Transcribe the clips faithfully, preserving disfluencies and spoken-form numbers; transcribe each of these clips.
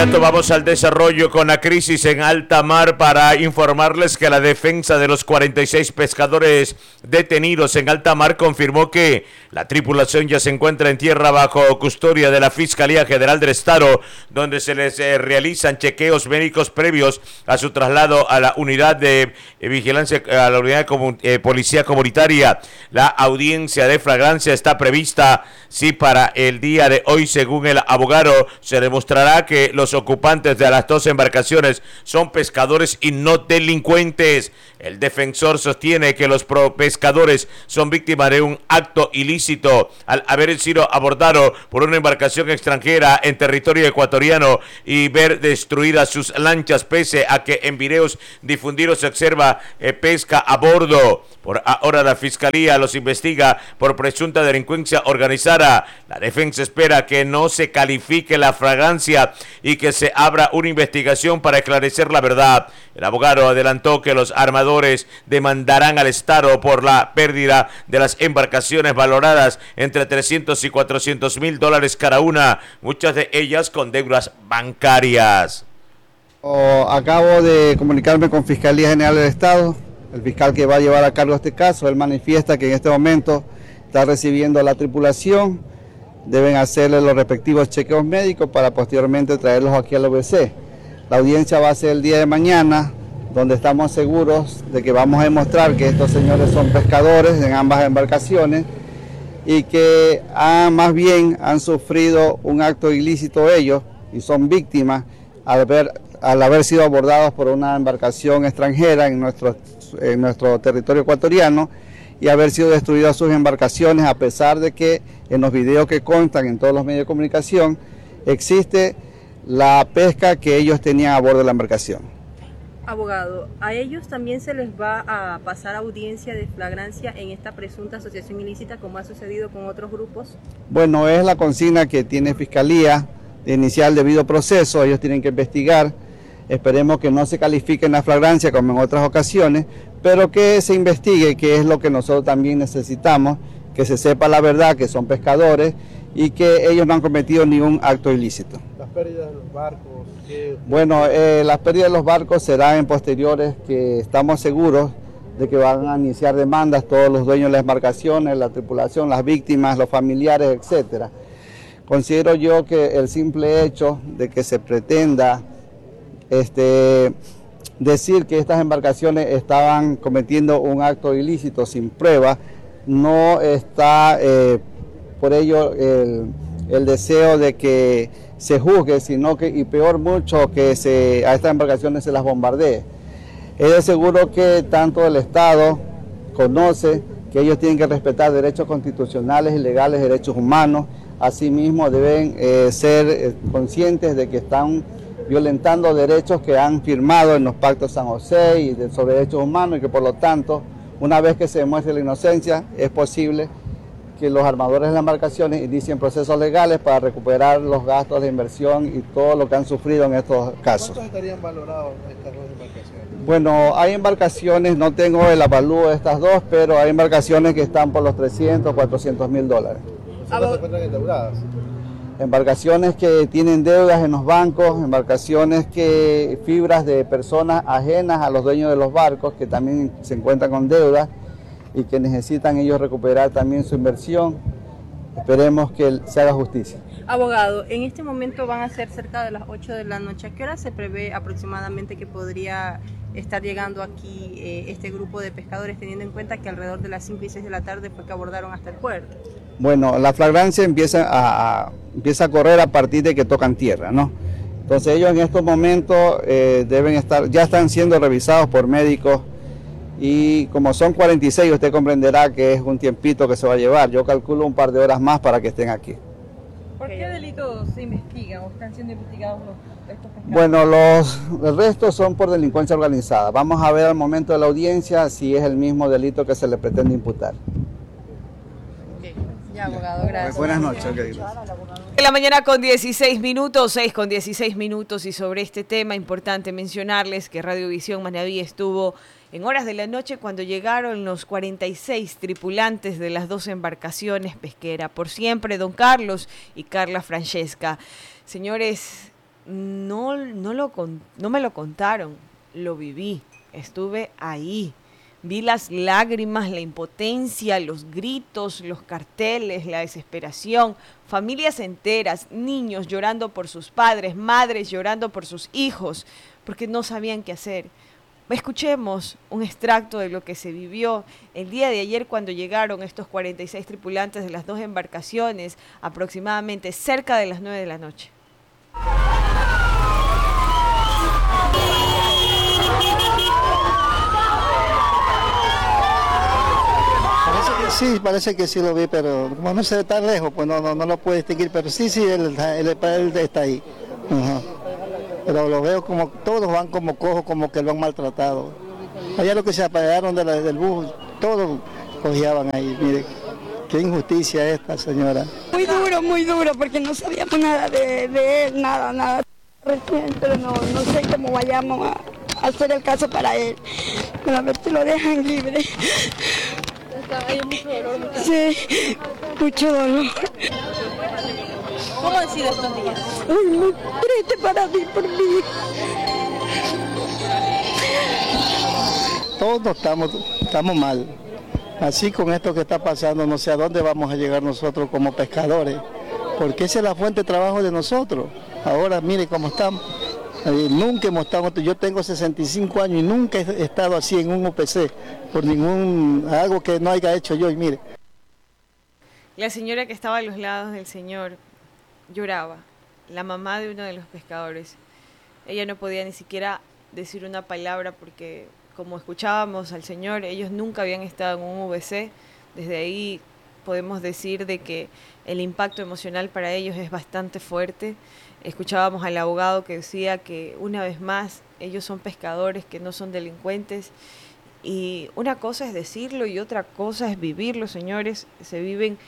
inmediato vamos al desarrollo con la crisis en alta mar para informarles que la defensa de los cuarenta y seis pescadores detenidos en alta mar confirmó que la tripulación ya se encuentra en tierra bajo custodia de la Fiscalía General del Estado, donde se les eh, realizan chequeos médicos previos a su traslado a la unidad de eh, vigilancia, a la unidad de comun, eh, policía comunitaria. La audiencia de flagrancia está prevista, sí, para el día de hoy. Según el abogado, se demostrará que los ocupantes de las dos embarcaciones son pescadores y no delincuentes. El defensor sostiene que los pescadores son víctimas de un acto ilícito al haber sido abordados por una embarcación extranjera en territorio ecuatoriano y ver destruidas sus lanchas, pese a que en videos difundidos se observa eh, pesca a bordo. Por ahora la Fiscalía los investiga por presunta delincuencia organizada. La defensa espera que no se califique la flagrancia y que se abra una investigación para esclarecer la verdad. El abogado adelantó que los armadores demandarán al Estado por la pérdida de las embarcaciones valoradas entre trescientos y cuatrocientos mil dólares cada una, muchas de ellas con deudas bancarias. Oh, acabo de comunicarme con Fiscalía General del Estado. El fiscal que va a llevar a cargo este caso, él manifiesta que en este momento está recibiendo a la tripulación, deben hacerle los respectivos chequeos médicos para posteriormente traerlos aquí a la U B C. La audiencia va a ser el día de mañana, donde estamos seguros de que vamos a demostrar que estos señores son pescadores en ambas embarcaciones y que han, más bien han sufrido un acto ilícito ellos y son víctimas al haber, al haber sido abordados por una embarcación extranjera en nuestro, en nuestro territorio ecuatoriano y haber sido destruidas sus embarcaciones, a pesar de que en los videos que constan en todos los medios de comunicación existe la pesca que ellos tenían a bordo de la embarcación. Abogado, ¿a ellos también se les va a pasar audiencia de flagrancia en esta presunta asociación ilícita, como ha sucedido con otros grupos? Bueno, es la consigna que tiene Fiscalía de iniciar el debido proceso. Ellos tienen que investigar. Esperemos que no se califique en la flagrancia como en otras ocasiones, pero que se investigue, que es lo que nosotros también necesitamos, que se sepa la verdad, que son pescadores y que ellos no han cometido ningún acto ilícito. ¿Las pérdidas de los barcos? ¿Qué? Bueno, eh, las pérdidas de los barcos serán en posteriores, que estamos seguros de que van a iniciar demandas todos los dueños de las embarcaciones, la tripulación, las víctimas, los familiares, etcétera. Considero yo que el simple hecho de que se pretenda este, decir que estas embarcaciones estaban cometiendo un acto ilícito sin prueba, no está eh, por ello el, el deseo de que se juzgue, sino que, y peor mucho, que se, a estas embarcaciones se las bombardee. Es de seguro que tanto el Estado conoce que ellos tienen que respetar derechos constitucionales y legales, derechos humanos. Asimismo deben eh, ser eh, conscientes de que están violentando derechos que han firmado en los pactos San José y de, sobre derechos humanos, y que por lo tanto, una vez que se demuestre la inocencia, es posible que los armadores de las embarcaciones inicien procesos legales para recuperar los gastos de inversión y todo lo que han sufrido en estos casos. ¿Cuántos estarían valorados estas dos embarcaciones? Bueno, hay embarcaciones, no tengo el avalúo de estas dos, pero hay embarcaciones que están por los trescientos, cuatrocientos mil dólares. ¿Cuántas se encuentran endeudadas? Embarcaciones que tienen deudas en los bancos, embarcaciones que fibras de personas ajenas a los dueños de los barcos que también se encuentran con deudas y que necesitan ellos recuperar también su inversión. Esperemos que se haga justicia. Abogado, en este momento van a ser cerca de las ocho de la noche. ¿A qué hora se prevé aproximadamente que podría estar llegando aquí eh, este grupo de pescadores, teniendo en cuenta que alrededor de las cinco y seis de la tarde fue que abordaron hasta el puerto? Bueno, la flagrancia empieza a, a, empieza a correr a partir de que tocan tierra, ¿no? Entonces ellos en estos momentos eh, deben estar, ya están siendo revisados por médicos, y como son cuarenta y seis, usted comprenderá que es un tiempito que se va a llevar. Yo calculo un par de horas más para que estén aquí. ¿Por qué delitos se investigan o están siendo investigados los, estos pescadores? Bueno, los, el resto son por delincuencia organizada. Vamos a ver al momento de la audiencia si es el mismo delito que se le pretende imputar. Ya, abogado, gracias. Buenas noches. Okay. En la mañana con dieciséis minutos, seis con dieciséis minutos, y sobre este tema importante mencionarles que Radiovisión Manabí estuvo en horas de la noche cuando llegaron los cuarenta y seis tripulantes de las dos embarcaciones pesqueras, Por Siempre, Don Carlos y Carla Francesca. Señores, no, no, lo, no me lo contaron, lo viví, estuve ahí. Vi las lágrimas, la impotencia, los gritos, los carteles, la desesperación, familias enteras, niños llorando por sus padres, madres llorando por sus hijos, porque no sabían qué hacer. Escuchemos un extracto de lo que se vivió el día de ayer cuando llegaron estos cuarenta y seis tripulantes de las dos embarcaciones, aproximadamente cerca de las nueve de la noche. Sí, parece que sí lo vi, pero como no se ve tan lejos, pues no, no, no lo puedo distinguir, pero sí, sí, él, él, él está ahí. Uh-huh. Pero lo veo como, todos van como cojos, como que lo han maltratado. Allá los que se apagaron de la, del bus, todos cojeaban ahí, mire, qué injusticia esta, señora. Muy duro, muy duro, porque no sabíamos nada de, de él, nada, nada. Recién, pero no, no sé cómo vayamos a, a hacer el caso para él, pero a ver si lo dejan libre. Hay mucho dolor, mucho. Sí, mucho dolor. ¿Cómo han sido estos días? Ay, muy triste para mí, por mí. Todos estamos, estamos mal. Así con esto que está pasando, no sé a dónde vamos a llegar nosotros como pescadores, porque esa es la fuente de trabajo de nosotros. Ahora mire cómo estamos. Eh, nunca hemos estado, yo tengo sesenta y cinco años y nunca he estado así en un U P C, por ningún, algo que no haya hecho yo, y mire. La señora que estaba a los lados del señor lloraba, la mamá de uno de los pescadores. Ella no podía ni siquiera decir una palabra porque, como escuchábamos al señor, ellos nunca habían estado en un U B C. Desde ahí podemos decir de que el impacto emocional para ellos es bastante fuerte. Escuchábamos al abogado que decía que una vez más ellos son pescadores, que no son delincuentes, y una cosa es decirlo y otra cosa es vivirlo, señores. Se viven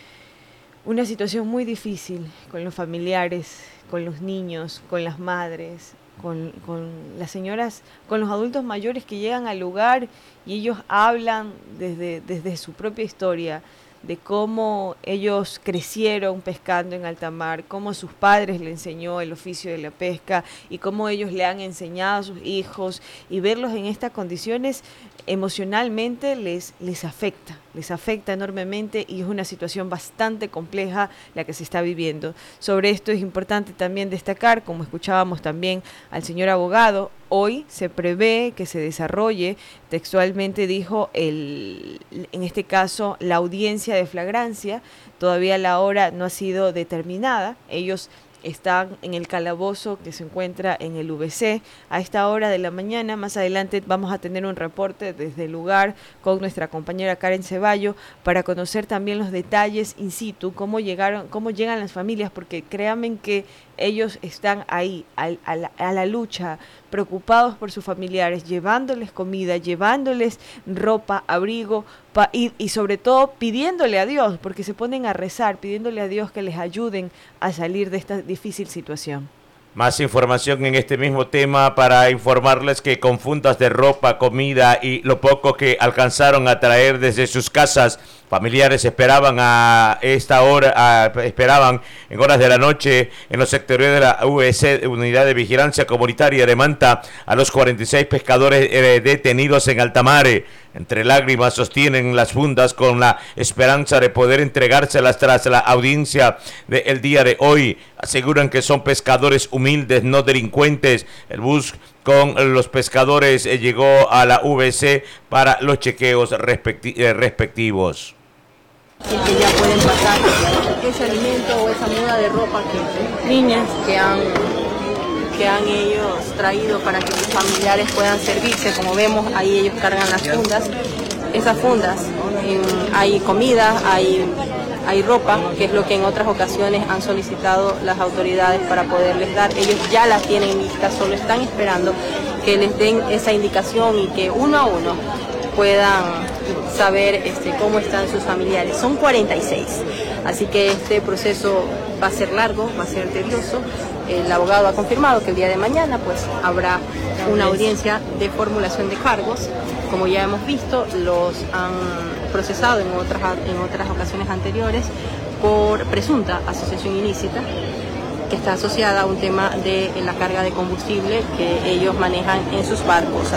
una situación muy difícil con los familiares, con los niños, con las madres, con, con las señoras, con los adultos mayores que llegan al lugar y ellos hablan desde, desde su propia historia, de cómo ellos crecieron pescando en alta mar, cómo sus padres le enseñó el oficio de la pesca y cómo ellos le han enseñado a sus hijos, y verlos en estas condiciones emocionalmente les, les afecta, les afecta enormemente, y es una situación bastante compleja la que se está viviendo. Sobre esto es importante también destacar, como escuchábamos también al señor abogado, hoy se prevé que se desarrolle, textualmente dijo, el, en este caso, la audiencia de flagrancia. Todavía la hora no ha sido determinada. Ellos están en el calabozo que se encuentra en el U B C a esta hora de la mañana. Más adelante vamos a tener un reporte desde el lugar con nuestra compañera Karen Ceballo para conocer también los detalles in situ, cómo llegaron, cómo llegan las familias, porque créanme que ellos están ahí a, a, la, a la lucha, preocupados por sus familiares, llevándoles comida, llevándoles ropa, abrigo pa, y, y sobre todo pidiéndole a Dios, porque se ponen a rezar, pidiéndole a Dios que les ayuden a salir de esta difícil situación. Más información en este mismo tema para informarles que con fundas de ropa, comida y lo poco que alcanzaron a traer desde sus casas, familiares esperaban a esta hora, a, esperaban en horas de la noche en los sectores de la U B C, Unidad de Vigilancia Comunitaria de Manta, a los cuarenta y seis pescadores eh, detenidos en alta mar. Entre lágrimas sostienen las fundas con la esperanza de poder entregárselas tras la audiencia del día de hoy. Aseguran que son pescadores humildes, no delincuentes. El bus con los pescadores eh, llegó a la U B C para los chequeos respecti- eh, respectivos. Y que ya pueden pasar ese alimento o esa muda de ropa que niñas que han que han ellos traído para que sus familiares puedan servirse. Como vemos, ahí ellos cargan las fundas. Esas fundas, eh, hay comida, hay, hay ropa, que es lo que en otras ocasiones han solicitado las autoridades para poderles dar. Ellos ya las tienen listas, solo están esperando que les den esa indicación y que uno a uno puedan saber este, cómo están sus familiares. Son cuarenta y seis, así que este proceso va a ser largo, va a ser tedioso. El abogado ha confirmado que el día de mañana pues habrá una audiencia de formulación de cargos. Como ya hemos visto, los han procesado en otras, en otras ocasiones anteriores por presunta asociación ilícita que está asociada a un tema de la carga de combustible que ellos manejan en sus barcos.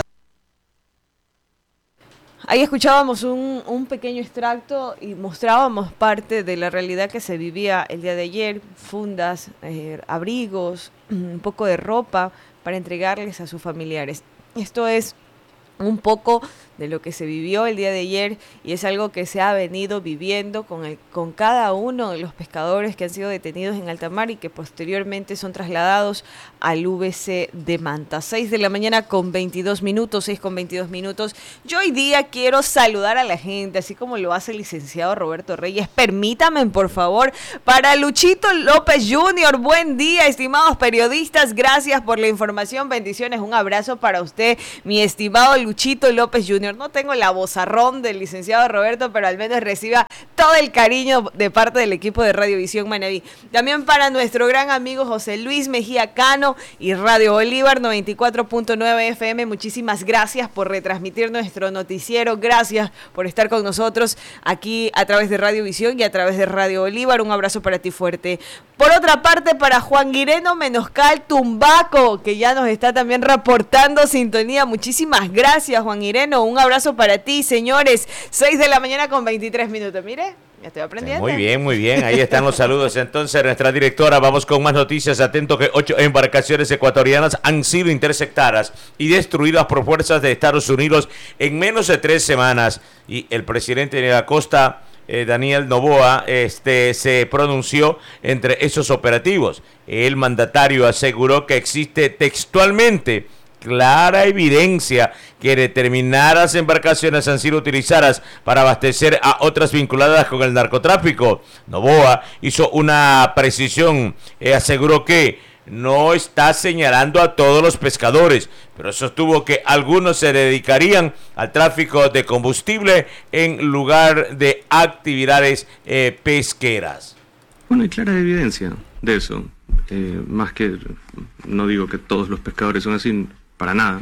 Ahí escuchábamos un, un pequeño extracto y mostrábamos parte de la realidad que se vivía el día de ayer, fundas, eh, abrigos, un poco de ropa para entregarles a sus familiares. Esto es un poco de lo que se vivió el día de ayer y es algo que se ha venido viviendo con, el, con cada uno de los pescadores que han sido detenidos en alta mar y que posteriormente son trasladados al V C de Manta. seis de la mañana con veintidós minutos, seis con veintidós minutos. Yo hoy día quiero saludar a la gente, así como lo hace el licenciado Roberto Reyes. Permítame, por favor, para Luchito López junior Buen día, estimados periodistas. Gracias por la información. Bendiciones. Un abrazo para usted, mi estimado Luchito López junior No tengo la vozarrón del licenciado Roberto, pero al menos reciba todo el cariño de parte del equipo de Radiovisión Manabí. También para nuestro gran amigo José Luis Mejía Cano y Radio Bolívar noventa y cuatro punto nueve F M. Muchísimas gracias por retransmitir nuestro noticiero. Gracias por estar con nosotros aquí a través de Radiovisión y a través de Radio Bolívar. Un abrazo para ti fuerte. Por otra parte, para Juan Guireno Menoscal Tumbaco, que ya nos está también reportando sintonía. Muchísimas gracias, Juan Guireno. Un abrazo para ti, señores. seis de la mañana con veintitrés minutos. Mire, ya estoy aprendiendo. Muy bien, muy bien. Ahí están los saludos. Entonces, nuestra directora, vamos con más noticias. Atento que ocho embarcaciones ecuatorianas han sido interceptadas y destruidas por fuerzas de Estados Unidos en menos de tres semanas. Y el presidente de la costa, Eh, Daniel Noboa, este, se pronunció entre esos operativos. El mandatario aseguró que existe textualmente clara evidencia que determinadas embarcaciones han sido utilizadas para abastecer a otras vinculadas con el narcotráfico. Noboa hizo una precisión, eh, aseguró que no está señalando a todos los pescadores, pero sostuvo que algunos se dedicarían al tráfico de combustible en lugar de actividades eh, pesqueras. Bueno, hay clara evidencia de eso. Eh, más que, no digo que todos los pescadores son así, para nada.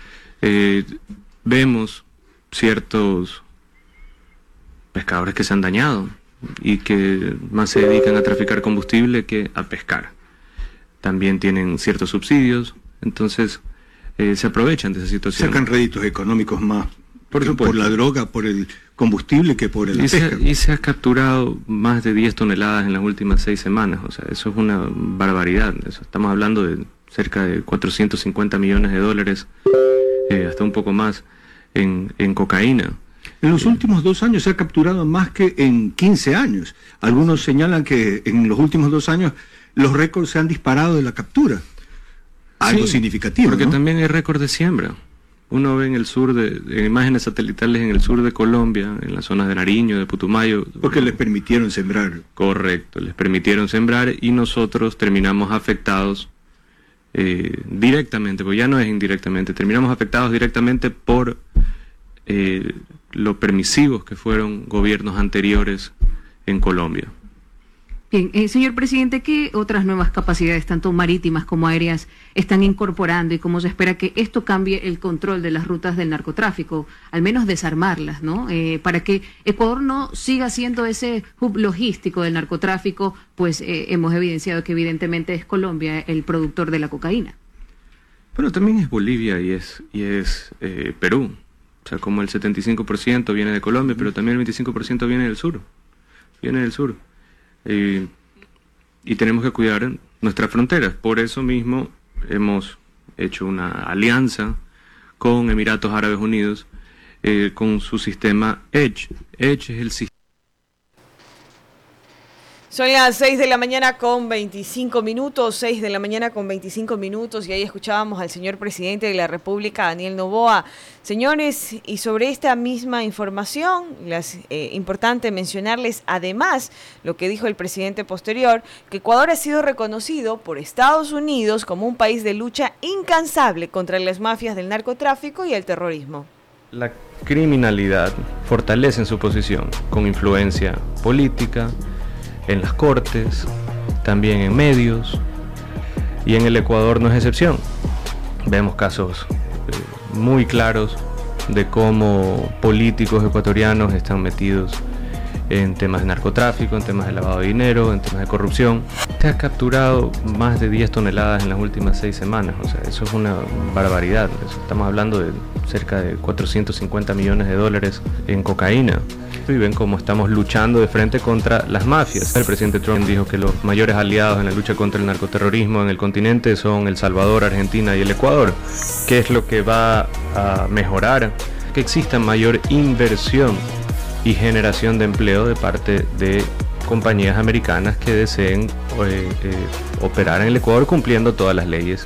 Eh, vemos ciertos pescadores que se han dañado y que más se dedican a traficar combustible que a pescar. También tienen ciertos subsidios, entonces eh, se aprovechan de esa situación. Sacan réditos económicos más por, por la droga, por el combustible que por el y pesca. Se, y se ha capturado más de diez toneladas en las últimas seis semanas, o sea, eso es una barbaridad. Eso, estamos hablando de cerca de cuatrocientos cincuenta millones de dólares, eh, hasta un poco más, en, en cocaína. En los últimos dos años se ha capturado más que en quince años. Algunos señalan que en los últimos dos años los récords se han disparado de la captura. Algo sí, significativo, porque ¿no? También hay récord de siembra. Uno ve en el sur, de, en imágenes satelitales en el sur de Colombia, en las zonas de Nariño, de Putumayo. Porque les permitieron sembrar. Correcto, les permitieron sembrar y nosotros terminamos afectados eh, directamente, porque ya no es indirectamente, terminamos afectados directamente por eh, lo permisivos que fueron gobiernos anteriores en Colombia. Bien, eh, señor presidente, ¿qué otras nuevas capacidades, tanto marítimas como aéreas, están incorporando y cómo se espera que esto cambie el control de las rutas del narcotráfico, al menos desarmarlas, ¿no? Eh, para que Ecuador no siga siendo ese hub logístico del narcotráfico, pues eh, hemos evidenciado que evidentemente es Colombia el productor de la cocaína. Pero también es Bolivia y es, y es eh, Perú. O sea, como el setenta y cinco por ciento viene de Colombia, pero también el veinticinco por ciento viene del sur. Viene del sur. Eh, y tenemos que cuidar nuestras fronteras. Por eso mismo hemos hecho una alianza con Emiratos Árabes Unidos eh, con su sistema Edge. Edge es el sistema. Son las seis de la mañana con veinticinco minutos, seis de la mañana con veinticinco minutos, y ahí escuchábamos al señor presidente de la República, Daniel Noboa. Señores, y sobre esta misma información, es eh, importante mencionarles además lo que dijo el presidente posterior, que Ecuador ha sido reconocido por Estados Unidos como un país de lucha incansable contra las mafias del narcotráfico y el terrorismo. La criminalidad fortalece en su posición con influencia política, en las cortes, también en medios, y en el Ecuador no es excepción. Vemos casos eh, muy claros de cómo políticos ecuatorianos están metidos en temas de narcotráfico, en temas de lavado de dinero, en temas de corrupción. Se ha capturado más de diez toneladas en las últimas seis semanas, o sea, eso es una barbaridad. Eso, estamos hablando de cerca de cuatrocientos cincuenta millones de dólares en cocaína. Y ven cómo estamos luchando de frente contra las mafias. El presidente Trump dijo que los mayores aliados en la lucha contra el narcoterrorismo en el continente son El Salvador, Argentina y el Ecuador. ¿Qué es lo que va a mejorar? Que exista mayor inversión y generación de empleo de parte de compañías americanas que deseen eh, eh, operar en el Ecuador cumpliendo todas las leyes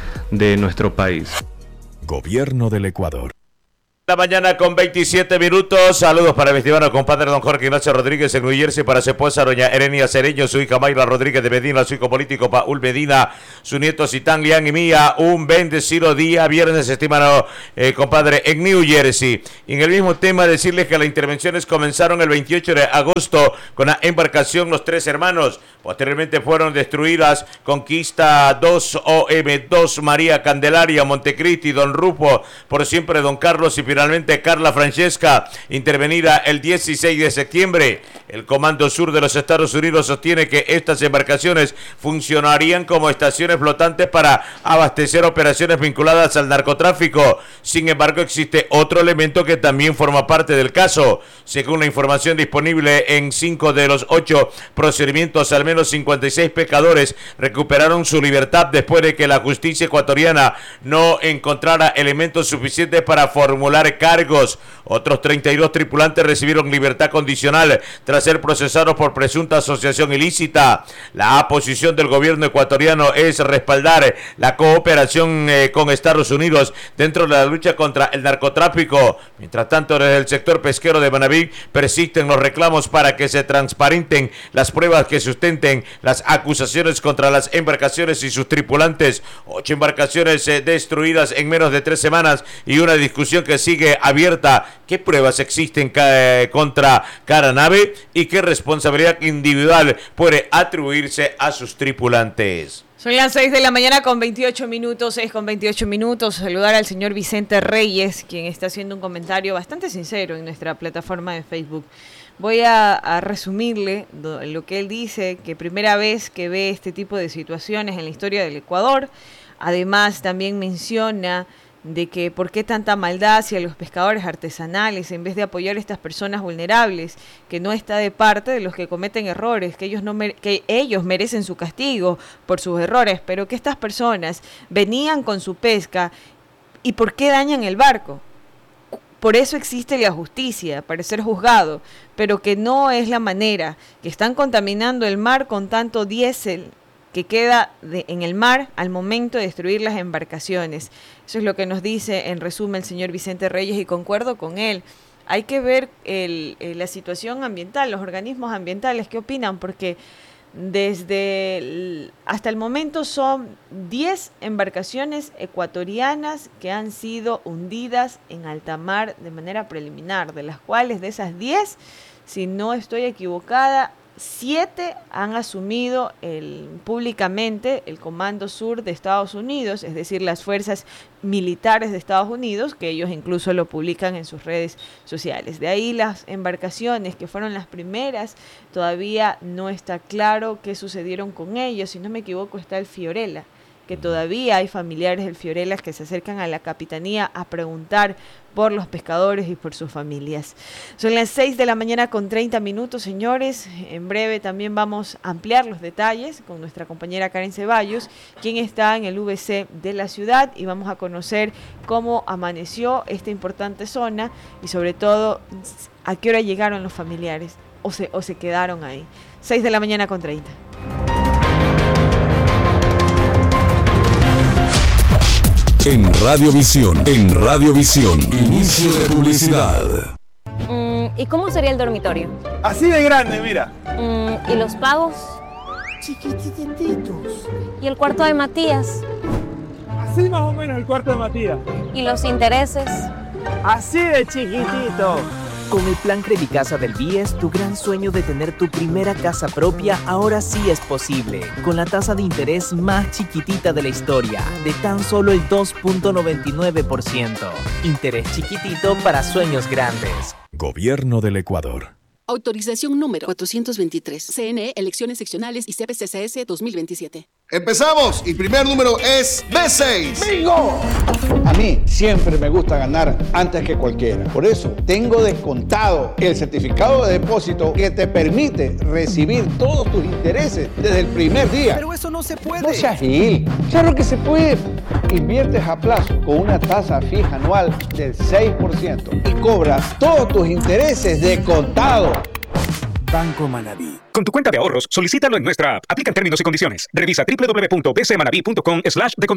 de nuestro país. Gobierno del Ecuador. La mañana con veintisiete minutos. Saludos para mi estimado compadre don Jorge Ignacio Rodríguez en New Jersey, para su esposa doña Erenia Cereño, su hija Mayra Rodríguez de Medina, su hijo político Paul Medina, su nieto Citán Lian y mía. Un bendecido día viernes, estimado eh, compadre, en New Jersey. Y en el mismo tema, decirles que las intervenciones comenzaron el veintiocho de agosto con la embarcación Los Tres Hermanos. Posteriormente fueron destruidas Conquista dos, O M dos, María Candelaria, Montecristi, Don Rufo, por siempre Don Carlos y finalmente Carla Francesca, intervenida el dieciséis de septiembre. El Comando Sur de los Estados Unidos sostiene que estas embarcaciones funcionarían como estaciones flotantes para abastecer operaciones vinculadas al narcotráfico. Sin embargo, existe otro elemento que también forma parte del caso. Según la información disponible, en cinco de los ocho procedimientos, al menos cincuenta y seis pescadores recuperaron su libertad después de que la justicia ecuatoriana no encontrara elementos suficientes para formular cargos. Otros treinta y dos tripulantes recibieron libertad condicional tras ser procesados por presunta asociación ilícita. La posición del gobierno ecuatoriano es respaldar la cooperación eh, con Estados Unidos dentro de la lucha contra el narcotráfico. Mientras tanto, desde el sector pesquero de Manabí persisten los reclamos para que se transparenten las pruebas que sustenten las acusaciones contra las embarcaciones y sus tripulantes. Ocho embarcaciones eh, destruidas en menos de tres semanas y una discusión que sigue abierta. ¿Qué pruebas existen ca- contra cada nave y qué responsabilidad individual puede atribuirse a sus tripulantes? Son las seis de la mañana con veintiocho minutos, seis con veintiocho minutos. Saludar al señor Vicente Reyes, quien está haciendo un comentario bastante sincero en nuestra plataforma de Facebook. Voy a, a resumirle do, lo que él dice, que primera vez que ve este tipo de situaciones en la historia del Ecuador. Además, también menciona de que por qué tanta maldad hacia los pescadores artesanales en vez de apoyar a estas personas vulnerables, que no está de parte de los que cometen errores, que ellos no mere- que ellos merecen su castigo por sus errores, pero que estas personas venían con su pesca y por qué dañan el barco. Por eso existe la justicia, para ser juzgado, pero que no es la manera, que están contaminando el mar con tanto diésel que queda de, en el mar al momento de destruir las embarcaciones. Eso es lo que nos dice en resumen el señor Vicente Reyes y concuerdo con él. Hay que ver el, el, la situación ambiental, los organismos ambientales, ¿qué opinan? Porque desde el, hasta el momento son diez embarcaciones ecuatorianas que han sido hundidas en alta mar de manera preliminar, de las cuales de esas diez, si no estoy equivocada, siete han asumido el, públicamente el Comando Sur de Estados Unidos, es decir, las fuerzas militares de Estados Unidos, que ellos incluso lo publican en sus redes sociales. De ahí las embarcaciones que fueron las primeras, todavía no está claro qué sucedieron con ellos. Si no me equivoco, está el Fiorella, que todavía hay familiares del Fiorella que se acercan a la capitanía a preguntar por los pescadores y por sus familias. Son las seis de la mañana con treinta minutos, señores. En breve también vamos a ampliar los detalles con nuestra compañera Karen Ceballos, quien está en el V C de la ciudad, y vamos a conocer cómo amaneció esta importante zona y sobre todo a qué hora llegaron los familiares o se, o se quedaron ahí. seis de la mañana con treinta. En Radiovisión, en Radiovisión, inicio de publicidad. Mm, ¿Y cómo sería el dormitorio? Así de grande, mira. Mm, ¿Y los pagos? Chiquitititos. ¿Y el cuarto de Matías? Así más o menos el cuarto de Matías. ¿Y los intereses? Así de chiquitito. Con el plan Credicasa del B I E S, tu gran sueño de tener tu primera casa propia ahora sí es posible. Con la tasa de interés más chiquitita de la historia, de tan solo el dos punto noventa y nueve por ciento. Interés chiquitito para sueños grandes. Gobierno del Ecuador. Autorización número cuatrocientos veintitrés. C N E, Elecciones Seccionales y C P C C S dos mil veintisiete. Empezamos y primer número es B seis. ¡Bingo! A mí siempre me gusta ganar antes que cualquiera. Por eso tengo descontado el certificado de depósito que te permite recibir todos tus intereses desde el primer día. Pero eso no se puede. No seas gil. Claro que se puede. Inviertes a plazo con una tasa fija anual del seis por ciento y cobras todos tus intereses de contado. Banco Manaví. Con tu cuenta de ahorros, solicítalo en nuestra app. Aplican términos y condiciones. Revisa doble u doble u doble u punto b c manaví punto com slash de contado.